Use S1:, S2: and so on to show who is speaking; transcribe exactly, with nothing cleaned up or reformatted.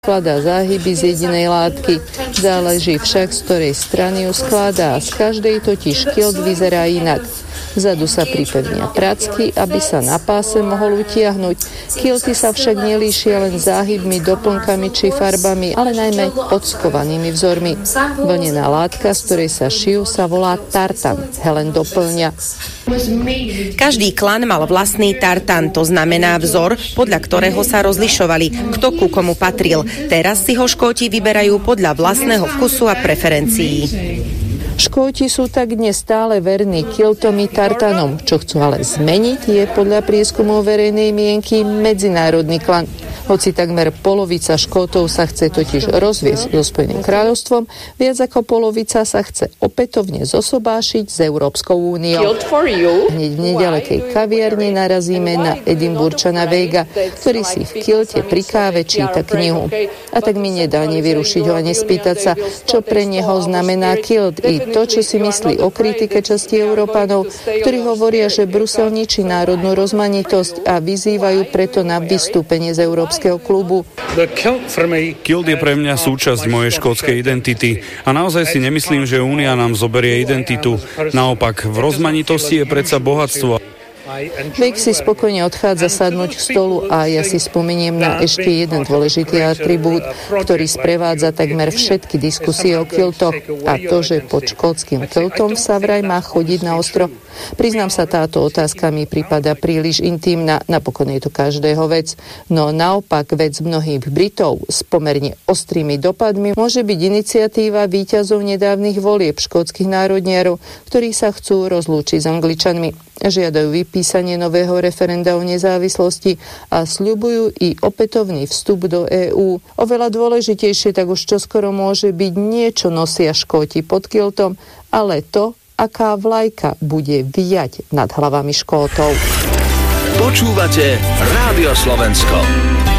S1: skladá záhyby z jedinej látky. Záleží však, z ktorej strany ju skladá. Z každej totiž kilt vyzerá inak. Vzadu sa pripevnia pracky, aby sa na páse mohol utiahnuť. Kilty sa však nelíšia len záhybmi, doplnkami či farbami, ale najmä odskovanými vzormi. Vlnená látka, z ktorej sa šijú, sa volá tartan. Helen doplňa.
S2: Každý klan mal vlastný tartan, to znamená vzor, podľa ktorého sa rozlišovali, kto ku komu patril. Teraz si ho Škóti vyberajú podľa vlastného vkusu a preferencií.
S1: Škóti sú tak dnes stále verní kiltom i tartanom. Čo chcú ale zmeniť, je podľa prieskumov verejnej mienky medzinárodný klan. Hoci takmer polovica Škótov sa chce totiž rozviesť so Spojeným kráľovstvom, viac ako polovica sa chce opätovne zosobášiť s Európskou úniou. Hneď v nedalekej kaviarni narazíme na Edinburčana Vega, ktorý si v kilte pri káve číta knihu. A tak mi nedá nevyrušiť ho a nespýtať sa, čo pre neho znamená kilt i to, čo si myslí o kritike časti Európanov, ktorí hovoria, že Brusel ničí národnú rozmanitosť a vyzývajú preto na vystúpenie z Európskeho klubu.
S3: Kilt je pre mňa súčasť mojej škótskej identity a naozaj si nemyslím, že Únia nám zoberie identitu. Naopak, v rozmanitosti je predsa bohatstvo.
S1: Vek si spokojne odchádza sadnúť k stolu a ja si spomeniem na ešte jeden dôležitý atribút, ktorý sprevádza takmer všetky diskusie o kiltoch, a to, že pod škótskym kiltom sa vraj má chodiť na ostro. Priznám sa, táto otázka mi prípada príliš intímna, napokon je to každého vec, no naopak vec mnohých Britov s pomerne ostrými dopadmi môže byť iniciatíva víťazov nedávnych volieb škótskych národniarov, ktorí sa chcú rozlúčiť s Angličanmi. Žiadajú vypísanie nového referenda o nezávislosti a sľubujú i opätovný vstup do EÚ. Oveľa dôležitejšie tak už čoskoro môže byť niečo nosia Škóti pod kiltom, ale to, aká vlajka bude viať nad hlavami Škótov.
S4: Počúvate Rádio Slovensko.